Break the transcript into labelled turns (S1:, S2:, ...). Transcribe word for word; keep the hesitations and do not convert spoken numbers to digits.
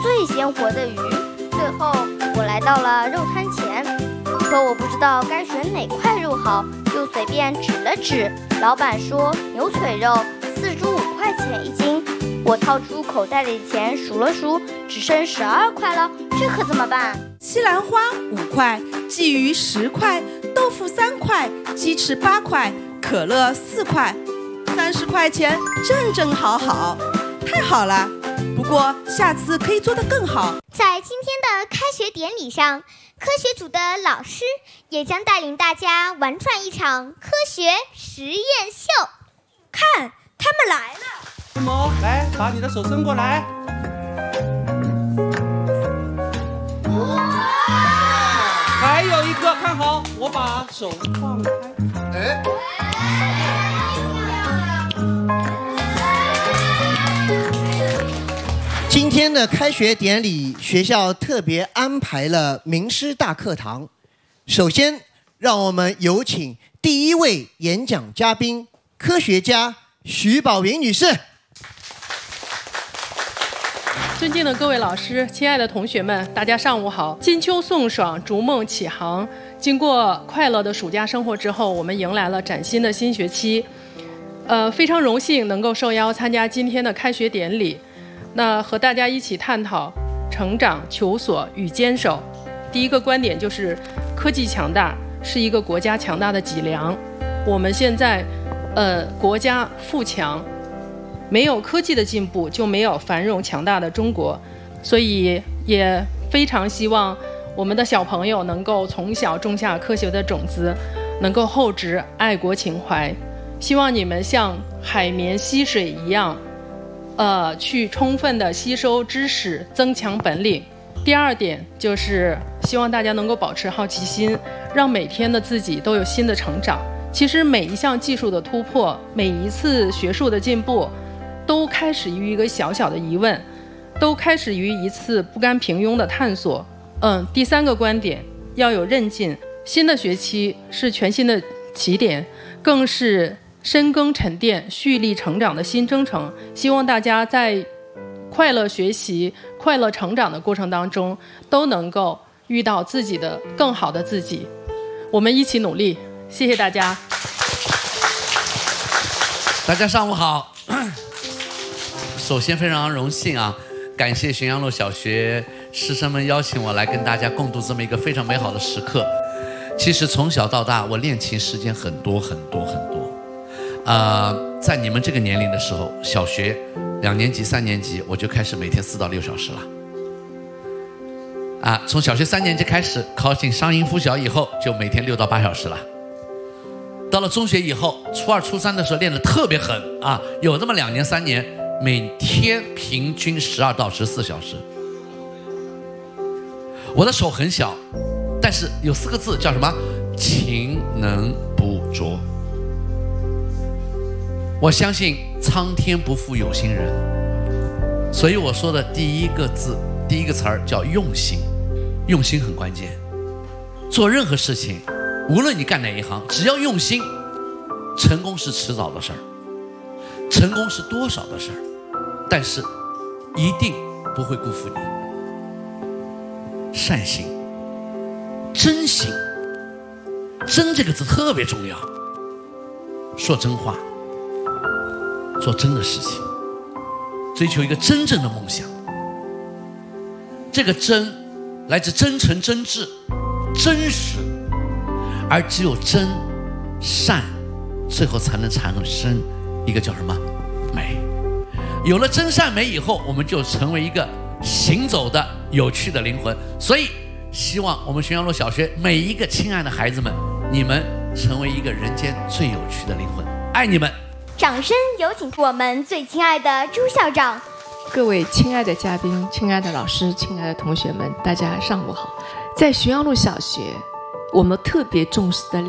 S1: 最鲜活的鱼。最后，我来到了肉摊前，可我不知道该选哪块肉好，就随便指了指。老板说牛腿肉四株五块钱一斤。我掏出口袋里的钱数了数，只剩十二块了，这可怎么办？
S2: 西兰花五块，鲫鱼十块，豆腐三块，鸡翅八块，可乐四块，三十块钱正正好好，太好了！不过下次可以做得更好。
S3: 在今天的开学典礼上，科学组的老师也将带领大家玩转一场科学实验秀。
S2: 看，他们来了！
S4: 什么？来，把你的手伸过来。还有一个，看好，我把手放开。哎。
S5: 今天的开学典礼，学校特别安排了名师大课堂。首先，让我们有请第一位演讲嘉宾，科学家徐宝云女士。
S6: 尊敬的各位老师，亲爱的同学们，大家上午好。金秋送爽，逐梦启航。经过快乐的暑假生活之后，我们迎来了崭新的新学期。呃，非常荣幸能够受邀参加今天的开学典礼。那和大家一起探讨成长、求索与坚守。第一个观点就是，科技强大是一个国家强大的脊梁。我们现在，呃，国家富强。没有科技的进步，就没有繁荣强大的中国。所以也非常希望我们的小朋友能够从小种下科学的种子，能够厚植爱国情怀。希望你们像海绵吸水一样，呃，去充分的吸收知识，增强本领。第二点就是希望大家能够保持好奇心，让每天的自己都有新的成长。其实每一项技术的突破，每一次学术的进步，都开始于一个小小的疑问，都开始于一次不甘平庸的探索。嗯，第三个观点要有韧劲。新的学期是全新的起点，更是深耕沉淀、蓄力成长的新征程。希望大家在快乐学习、快乐成长的过程当中，都能够遇到自己的更好的自己。我们一起努力，谢谢大家。
S7: 大家上午好。首先非常荣幸啊，感谢浔阳路小学师生们邀请我来跟大家共度这么一个非常美好的时刻。其实从小到大，我练琴时间很多很多很多。呃，在你们这个年龄的时候，小学两年级、三年级，我就开始每天四到六小时了。啊，从小学三年级开始考进商营附小以后，就每天六到八小时了。到了中学以后，初二、初三的时候练得特别狠啊，有这么两年、三年。每天平均十二到十四小时。我的手很小，但是有四个字叫什么？勤能补拙。我相信苍天不负有心人，所以我说的第一个字，第一个词儿叫用心。用心很关键。做任何事情，无论你干哪一行，只要用心，成功是迟早的事儿。成功是多少的事儿，但是一定不会辜负你。善心、真心，真这个字特别重要。说真话，做真的事情，追求一个真正的梦想。这个真来自真诚、真挚、真实，而只有真、善，最后才能产生一个叫什么？美。有了真善美以后，我们就成为一个行走的有趣的灵魂。所以希望我们浔阳路小学每一个亲爱的孩子们，你们成为一个人间最有趣的灵魂。爱你们。
S3: 掌声有请我们最亲爱的朱校长。
S8: 各位亲爱的嘉宾、亲爱的老师、亲爱的同学们，大家上午好。在浔阳路小学，我们特别重视的